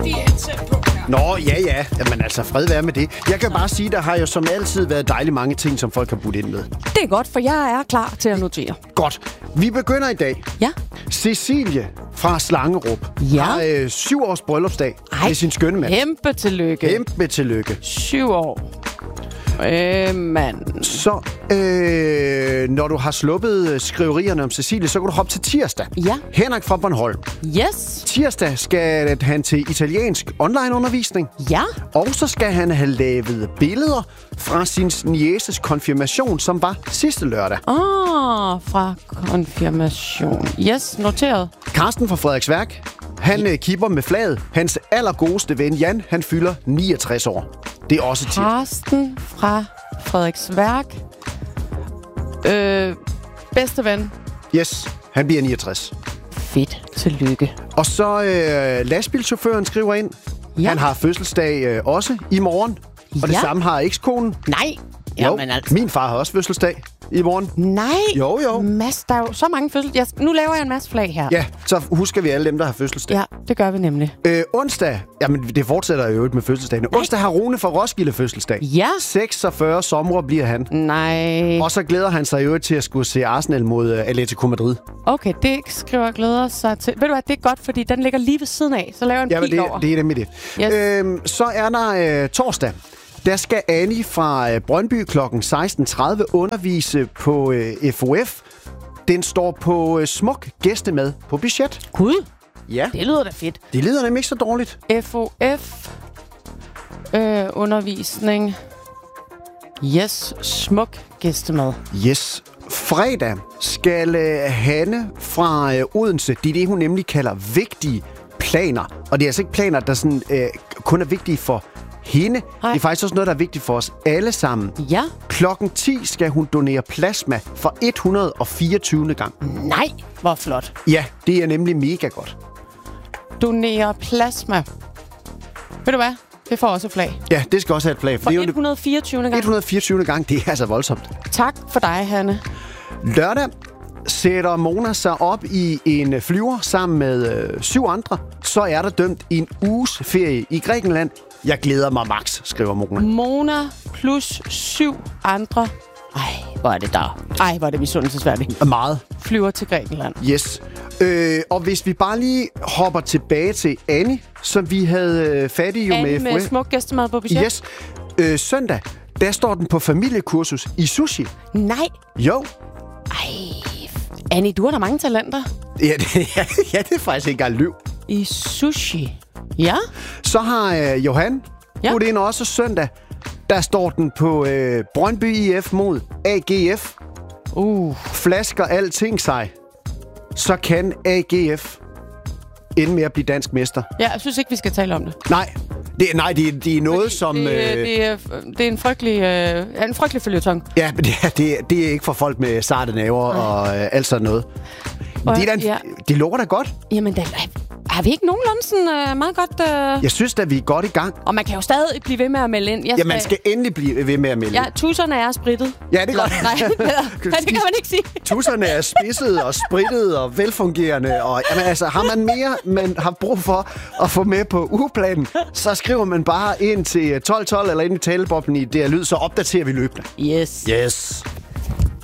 de er tæt på. Nå, ja. Jamen altså, fred være med det. Jeg kan bare sige, der har jo som altid været dejligt mange ting, som folk har budt ind med. Det er godt, for jeg er klar til at notere. Godt. Vi begynder i dag. Ja. Cecilie fra Slangerup har 7 års bryllupsdag med sin skønne mand. Kæmpe tillykke. Kæmpe tillykke. 7 år. Mand. Så når du har sluppet skriverierne om Cecilie, så kan du hoppe til tirsdag. Ja. Henrik fra Bornholm. Yes. Tirsdag skal han til italiensk onlineundervisning. Ja. Og så skal han have lavet billeder fra sin nieces konfirmation, som var sidste lørdag. Fra konfirmation. Yes, noteret. Carsten fra Frederiksværk, han kipper med flaget. Hans allergodeste ven Jan, han fylder 69 år. Det er også tirsdag. Carsten fra Frederiksværk. Bedste ven. Yes, han bliver 69. Fedt. Tillykke. Og så lastbilchaufføren skriver ind. Ja. Han har fødselsdag også i morgen. Og det samme har ekskonen. Nej. Jo, Jamen altså. min far har også fødselsdag i morgen. Nej. Jo. Mads, der er jo så mange fødselsdage. Nu laver jeg en masse flag her. Ja, så husker vi alle dem, der har fødselsdag. Ja, det gør vi nemlig. Onsdag, jamen det fortsætter jo med fødselsdagene. Onsdag har Rune fra Roskilde fødselsdag. Ja. 46 somre bliver han. Nej. Og så glæder han sig jo til at skulle se Arsenal mod Atletico Madrid. Okay, det skriver glæder sig til. Ved du hvad, det er godt, fordi den ligger lige ved siden af. Så laver jeg en pil over. Det er nemlig det. Yes. Så er der torsdag. Der skal Annie fra Brøndby kl. 16.30 undervise på FOF. Den står på smuk gæstemad på budget. Gud, Ja, det lyder da fedt. det lyder nemlig ikke så dårligt. FOF undervisning. Yes, smuk gæstemad. Yes. Fredag skal Hanne fra Odense, det er det, hun nemlig kalder vigtige planer. Og det er altså ikke planer, der sådan, kun er vigtige for hende. Nej. Det er faktisk også noget, der er vigtigt for os alle sammen. Ja. Klokken 10 skal hun donere plasma for 124. gang. Nej, hvor flot. Ja, det er nemlig mega godt. Donere plasma. Ved du hvad? Det får også et flag. Ja, det skal også have et flag. For det er jo 124. gang. 124. gang, det er altså voldsomt. Tak for dig, Hanne. Lørdag sætter Mona sig op i en flyver sammen med 7 andre. Så er der dømt en uges ferie i Grækenland. Jeg glæder mig max, skriver Mona. Mona plus 7 andre. Ej, hvor er det der. Ej, hvor er det misundelsesværdigt. Meget. Flyver til Grækenland. Yes. Og hvis vi bare lige hopper tilbage til Annie, som vi havde fat i jo Annie med med smuk gæstemad på budget. Yes. Søndag, der står den på familiekursus i sushi. Nej. Jo. Ej, Annie, du har da mange talenter. Ja, det er faktisk ikke engang løv. I sushi. Ja. Så har Johan budt ind også søndag. Der står den på Brøndby IF mod AGF. Flasker alting sig. Så kan AGF ende med at blive dansk mester. Ja, jeg synes ikke, vi skal tale om det. Nej, det er noget, som... Det er en frygtelig føljetong. Ja, men det er ikke for folk med sarte naver og alt sådan noget. Det lukker da godt. Jamen, har vi ikke nogenlunde sådan meget godt... Jeg synes da, vi er godt i gang. Og man kan jo stadig blive ved med at melde ind. Ja, man skal endelig blive ved med at melde ind. Ja, tusserne er sprittet. Ja, det er godt. Nej, det kan man ikke sige. Tusserne er spidset og sprittet og velfungerende. Og, jamen, altså, har man mere, man har brug for at få med på ugeplanen, så skriver man bare ind til 1212 eller ind i taleboblen i DR Lyd, så opdaterer vi løbende. Yes. Yes.